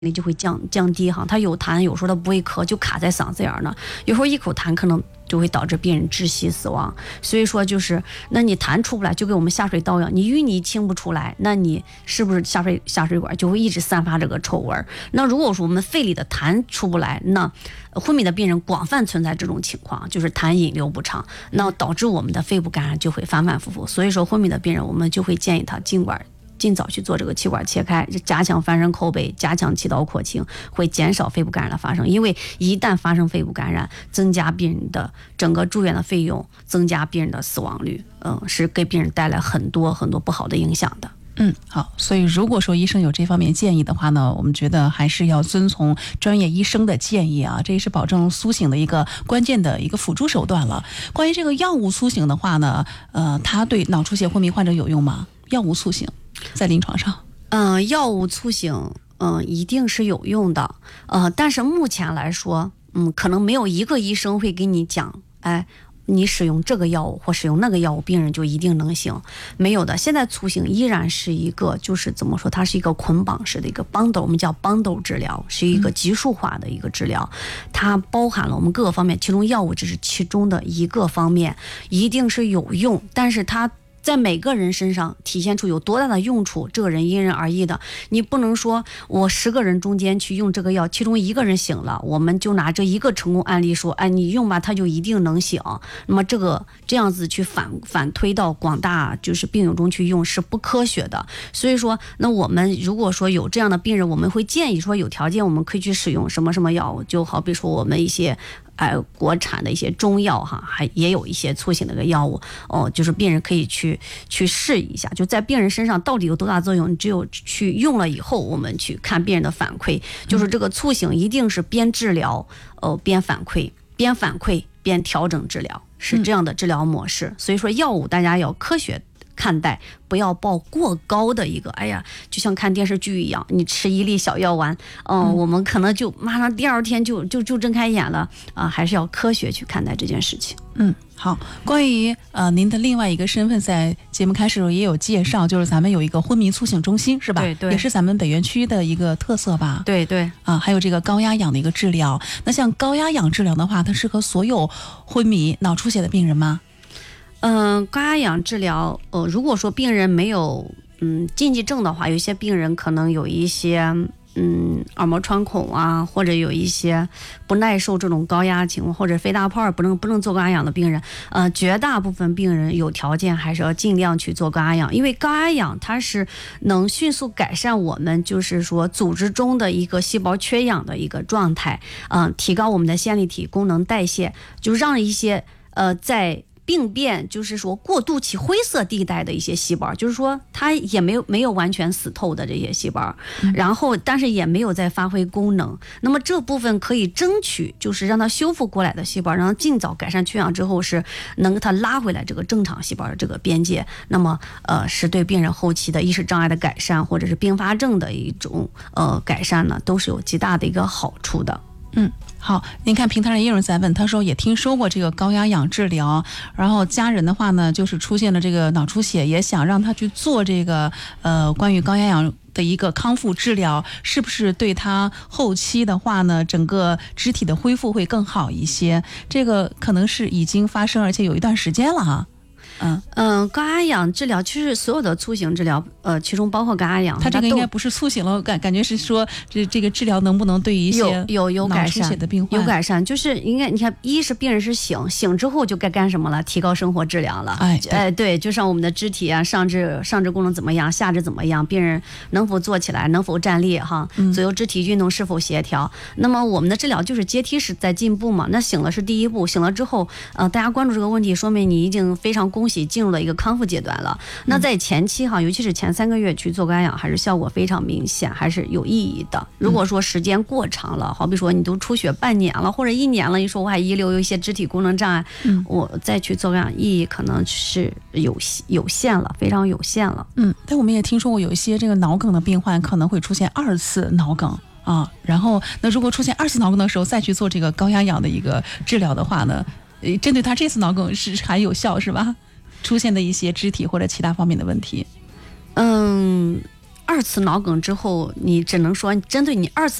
力就会降低哈，它有痰，有时候它不会咳，就卡在嗓子眼呢，有时候一口痰可能就会导致病人窒息死亡。所以说就是，那你痰出不来，就跟我们下水道一样，你淤泥清不出来，那你是不是下水管就会一直散发这个臭味？那如果说我们肺里的痰出不来，那昏迷的病人广泛存在这种情况，就是痰引流不畅，那导致我们的肺部感染就会反反复复。所以说昏迷的病人，我们就会建议他尽早去做这个气管切开，加强翻身扣背，加强气道扩清，会减少肺部感染的发生。因为一旦发生肺部感染，增加病人的整个住院的费用，增加病人的死亡率，是给病人带来很多不好的影响的。 好，所以如果说医生有这方面建议的话呢，我们觉得还是要遵从专业医生的建议啊，这也是保证苏醒的一个关键的一个辅助手段了。关于这个药物苏醒的话呢，它对脑出血昏迷患者有用吗？药物苏醒在临床上， 药物苏醒，一定是有用的，但是目前来说，可能没有一个医生会给你讲，你使用这个药物或使用那个药物，病人就一定能醒，没有的。现在苏醒依然是一个，就是怎么说，它是一个捆绑式的一个 bundle， 我们叫 bundle 治疗，是一个级数化的一个治疗，它包含了我们各个方面，其中药物只是其中的一个方面，一定是有用，但是它在每个人身上体现出有多大的用处，这个人因人而异的。你不能说我10个人中间去用这个药，其中1个人醒了，我们就拿这一个成功案例说，你用吧，他就一定能醒。那么这样子去反推到广大就是病友中去用是不科学的。所以说，那我们如果说有这样的病人，我们会建议说有条件我们可以去使用什么药物，就好比说我们一些国产的一些中药哈，也有一些促醒的个药物就是病人可以去试一下，就在病人身上到底有多大作用，只有去用了以后，我们去看病人的反馈。就是这个促醒一定是边治疗边反馈，边反馈边调整治疗，是这样的治疗模式。所以说药物大家要科学看待，不要抱过高的一个就像看电视剧一样，你吃一粒小药丸我们可能就马上第2天就睁开眼了还是要科学去看待这件事情。 好，关于您的另外一个身份，在节目开始的时候也有介绍，就是咱们有一个昏迷苏醒中心，是吧？ 对， 也是咱们北园区的一个特色吧？ 对还有这个高压氧的一个治疗。那像高压氧治疗的话，它适合所有昏迷脑出血的病人吗？ 高压氧治疗，如果说病人没有禁忌症的话，有些病人可能有一些耳膜穿孔啊，或者有一些不耐受这种高压情况，或者肺大泡不能做高压氧的病人，绝大部分病人有条件还是要尽量去做高压氧，因为高压氧它是能迅速改善我们就是说组织中的一个细胞缺氧的一个状态，提高我们的线粒体功能代谢，就让一些在病变就是说过渡期灰色地带的一些细胞，就是说它也没有完全死透的这些细胞，然后但是也没有在发挥功能，那么这部分可以争取就是让它修复过来的细胞，让它尽早改善缺氧之后是能给它拉回来这个正常细胞的这个边界，那么是对病人后期的意识障碍的改善或者是并发症的一种改善呢，都是有极大的一个好处的。 好，您看平台上也有人在问，他说也听说过这个高压氧治疗，然后家人的话呢就是出现了这个脑出血，也想让他去做这个关于高压氧的一个康复治疗，是不是对他后期的话呢整个肢体的恢复会更好一些？这个可能是已经发生而且有一段时间了哈。 高压氧治疗其实所有的促醒治疗，其中包括高压氧， 它这个应该不是促醒了，感觉是说这个治疗能不能对于一些有改善的病患有改善，就是应该你看，一是病人是醒之后就该干什么了，提高生活质量了。对，就像我们的肢体啊，上肢功能怎么样，下肢怎么样，病人能否坐起来，能否站立哈，左右肢体运动是否协调。那么我们的治疗就是阶梯式在进步嘛。那醒了是第一步，醒了之后，大家关注这个问题，说明你已经非常恭喜进入了一个康复阶段了。那在前期哈，尤其是前3个月去做高压氧，还是效果非常明显，还是有意义的。如果说时间过长了，好比说你都出血半年了或者1年了，你说我还遗留有一些肢体功能障碍，我再去做高压氧意义可能是有限了，非常有限了。 但我们也听说过有一些这个脑梗的病患可能会出现2次脑梗然后那如果出现2次脑梗的时候再去做这个高压氧的一个治疗的话呢，针对他这次脑梗是还有效是吧？出现的一些肢体或者其他方面的问题。 2次脑梗之后，你只能说针对你2次